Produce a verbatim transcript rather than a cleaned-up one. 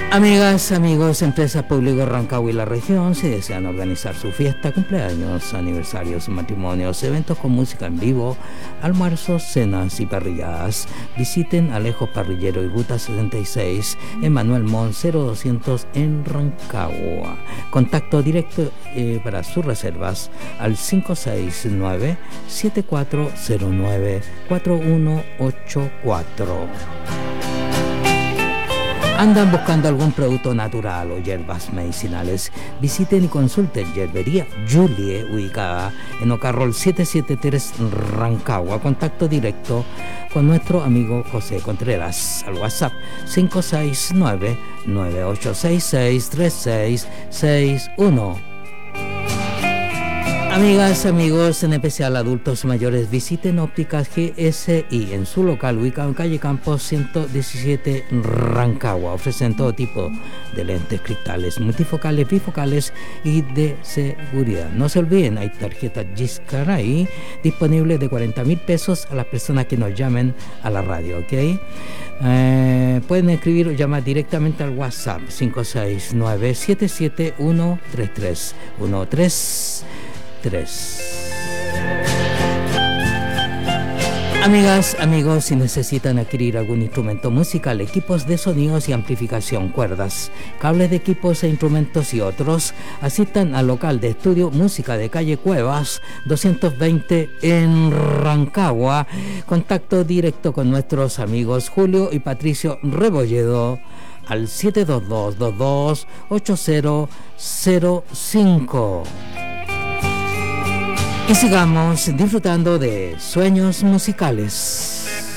Amigas, amigos, empresas públicas Rancagua y la región, si desean organizar su fiesta, cumpleaños, aniversarios, matrimonios, eventos con música en vivo, almuerzos, cenas y parrilladas, visiten Alejos Parrillero y Ruta setenta y seis en Manuel Montt cero doscientos en Rancagua. Contacto directo eh, para sus reservas al cinco seis nueve, siete cuatro cero nueve, cuatro uno ocho cuatro. ¿Andan buscando algún producto natural o hierbas medicinales? Visiten y consulten Yerbería Julie, ubicada en Ocarrol setecientos setenta y tres Rancagua. Contacto directo con nuestro amigo José Contreras al WhatsApp cinco seis nueve, nueve ocho seis seis, tres seis seis uno. Amigas, amigos, en especial adultos mayores, visiten Ópticas G S I en su local ubicado en calle Campos ciento diecisiete Rancagua. Ofrecen todo tipo de lentes cristales, multifocales, bifocales y de seguridad. No se olviden, hay tarjetas Giscaray disponibles de cuarenta mil pesos a las personas que nos llamen a la radio, ¿ok? Eh, pueden escribir o llamar directamente al WhatsApp cinco seis nueve, siete siete uno, tres tres uno tres. tres. Amigas, amigos, si necesitan adquirir algún instrumento musical, equipos de sonidos y amplificación, cuerdas, cables de equipos e instrumentos y otros, asistan al local de estudio Música de calle Cuevas doscientos veinte en Rancagua. Contacto directo con nuestros amigos Julio y Patricio Rebolledo al siete dos dos, dos dos ocho cero cero cinco. Y sigamos disfrutando de sueños musicales.